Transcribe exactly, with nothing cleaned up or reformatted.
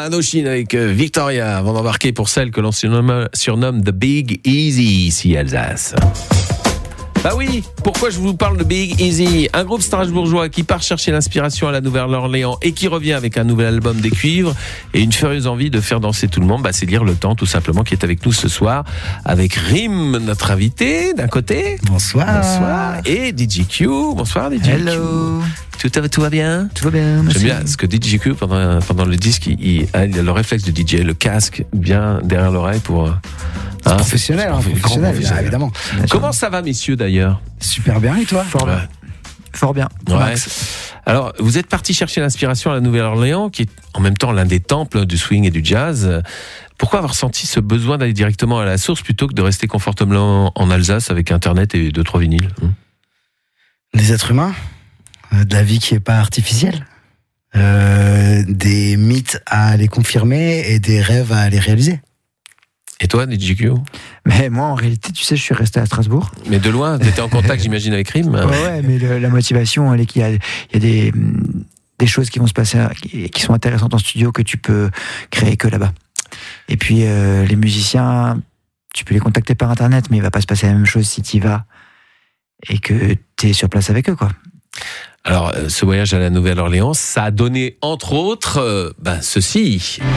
Indochine avec Victoria avant d'embarquer pour celle que l'on surnomme, surnomme The Big Easy ici Alsace. Bah oui, pourquoi je vous parle de Big Easy ? Un groupe strasbourgeois qui part chercher l'inspiration à la Nouvelle-Orléans et qui revient avec un nouvel album des Cuivres et une furieuse envie de faire danser tout le monde. Bah c'est Lire le Temps tout simplement qui est avec nous ce soir avec Rim, notre invité d'un côté. Bonsoir. Bonsoir. Et D J Q. Bonsoir D J Q. Hello. Tout, tout va bien ? Tout va bien, merci. J'aime bien parce que D J Q pendant, pendant le disque, il, il, il a le réflexe de D J, le casque bien derrière l'oreille pour... C'est hein, professionnel, hein, professionnel, professionnel, évidemment. Comment ça va, messieurs, d'ailleurs ? Super bien, et toi ? Fort bien. Ouais. Fort bien. Ouais. Alors, vous êtes parti chercher l'inspiration à la Nouvelle-Orléans, qui est en même temps l'un des temples du swing et du jazz. Pourquoi avoir senti ce besoin d'aller directement à la source plutôt que de rester confortablement en Alsace avec Internet et deux, trois vinyles ? Les êtres humains, euh, de la vie qui n'est pas artificielle, euh, des mythes à les confirmer et des rêves à les réaliser. Et toi, D J Q ? Mais moi, en réalité, tu sais, je suis resté à Strasbourg. Mais de loin, tu étais en contact, j'imagine, avec Rim. Ouais, ouais, mais le, la motivation, elle est qu'il y a, il y a des, des choses qui vont se passer, qui, qui sont intéressantes en studio que tu peux créer que là-bas. Et puis, euh, les musiciens, tu peux les contacter par Internet, mais il va pas se passer la même chose si tu y vas et que tu es sur place avec eux, quoi. Alors, ce voyage à la Nouvelle-Orléans, ça a donné, entre autres, euh, ben, ceci.